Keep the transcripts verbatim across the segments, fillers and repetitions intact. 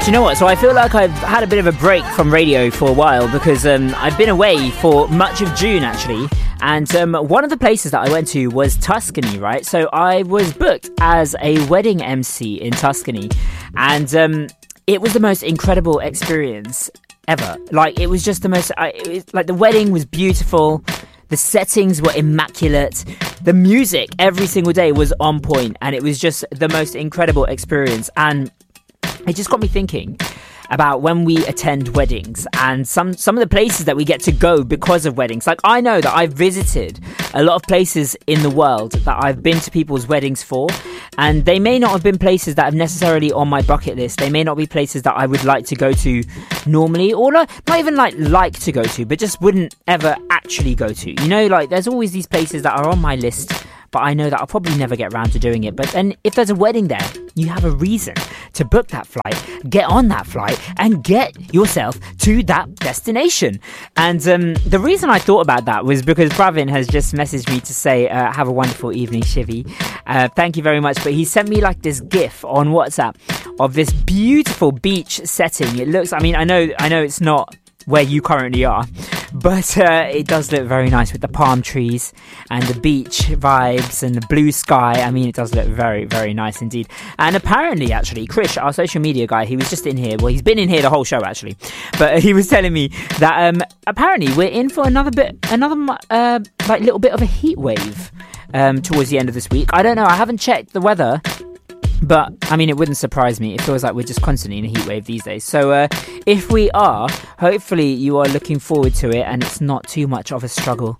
you know what? So I feel like I've had a bit of a break from radio for a while because um, I've been away for much of June, actually. And um, one of the places that I went to was Tuscany, right? So I was booked as a wedding M C in Tuscany. And um, it was the most incredible experience ever. Like, it was just the most... I, it was, like, the wedding was beautiful. The settings were immaculate. The music every single day was on point. And it was just the most incredible experience. And it just got me thinking about when we attend weddings and some, some of the places that we get to go because of weddings. Like, I know that I've visited a lot of places in the world that I've been to people's weddings for, and they may not have been places that are necessarily on my bucket list. They may not be places that I would like to go to normally, or not, not even like like to go to, but just wouldn't ever actually go to. You know, like, there's always these places that are on my list, but I know that I'll probably never get around to doing it. But then if there's a wedding there, you have a reason to book that flight, get on that flight, and get yourself to that destination. And um, the reason I thought about that was because Pravin has just messaged me to say, uh, have a wonderful evening, Shivi. Uh, thank you very much. But he sent me like this GIF on WhatsApp of this beautiful beach setting. It looks, I mean, I know, I know it's not where you currently are, but uh, it does look very nice with the palm trees and the beach vibes and the blue sky. I mean, it does look very, very nice indeed. And apparently, actually, Krish, our social media guy, he was just in here. Well, he's been in here the whole show, actually. But he was telling me that um, apparently we're in for another bit, another uh, like little bit of a heat wave um, towards the end of this week. I don't know. I haven't checked the weather. But, I mean, it wouldn't surprise me. It feels like we're just constantly in a heat wave these days. So, uh, if we are, hopefully you are looking forward to it and it's not too much of a struggle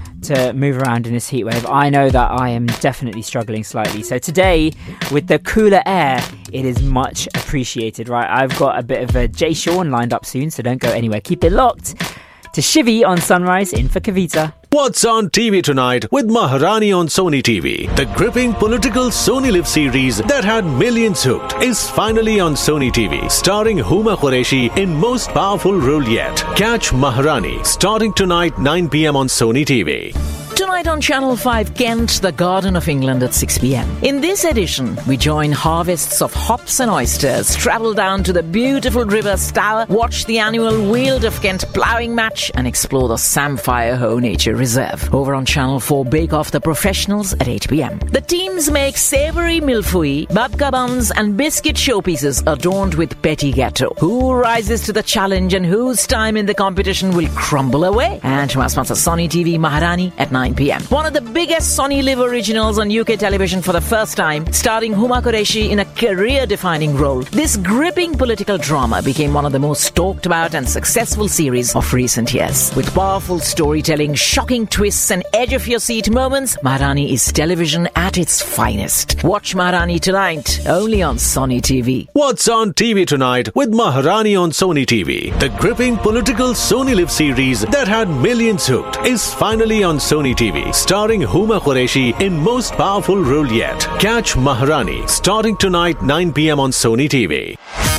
to move around in this heat wave. I know that I am definitely struggling slightly. So today, with the cooler air, it is much appreciated, right? I've got a bit of a Jay Sean lined up soon, so don't go anywhere. Keep it locked to Shivi on Sunrise in for Kavita. What's on T V tonight with Maharani on Sony T V? The gripping political Sony Live series that had millions hooked is finally on Sony T V, starring Huma Qureshi in most powerful role yet. Catch Maharani starting tonight nine p.m. on Sony T V. Tonight on Channel five, Kent, the Garden of England at six p.m. In this edition, we join harvests of hops and oysters, travel down to the beautiful River Stour, watch the annual Weald of Kent ploughing match, and explore the Samphire Hoe Nature Reserve. Over on Channel four, Bake Off the Professionals at eight p.m. The teams make savoury milfui, babka buns, and biscuit showpieces adorned with petit gâteau. Who rises to the challenge and whose time in the competition will crumble away? And from our sponsor Sony T V, Maharani at nine p.m. One of the biggest Sony Live originals on U K television for the first time, starring Huma Qureshi in a career-defining role. This gripping political drama became one of the most talked about and successful series of recent years. With powerful storytelling, shocking twists, and edge-of-your-seat moments, Maharani is television at its finest. Watch Maharani tonight, only on Sony T V. What's on T V tonight with Maharani on Sony T V? The gripping political Sony Live series that had millions hooked is finally on Sony T V, starring Huma Qureshi in most powerful role yet. Catch Maharani starting tonight nine p.m. on Sony T V.